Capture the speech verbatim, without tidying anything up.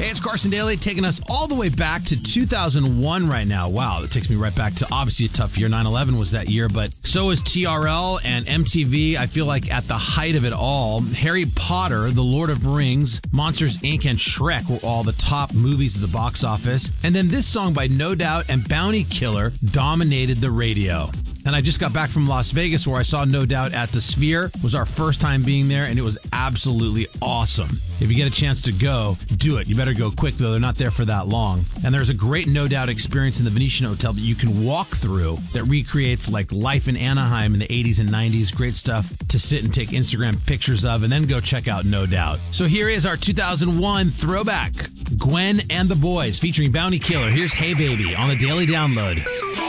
Hey, it's Carson Daly taking us all the way back to two thousand one right now. Wow, that takes me right back to obviously a tough year. nine eleven was that year, but so is T R L and M T V. I feel like at the height of it all, Harry Potter, The Lord of Rings, Monsters, Incorporated, and Shrek were all the top movies at the box office. And then this song by No Doubt and Bounty Killer dominated the radio. And I just got back from Las Vegas where I saw No Doubt at the Sphere. It was our first time being there, and it was absolutely awesome. If you get a chance to go, do it. You better go quick, though. They're not there for that long. And there's a great No Doubt experience in the Venetian Hotel that you can walk through that recreates like life in Anaheim in the eighties and nineties. Great stuff to sit and take Instagram pictures of, and then go check out No Doubt. So here is our two thousand one throwback. Gwen and the Boys featuring Bounty Killer. Here's Hey Baby on the Daily Download.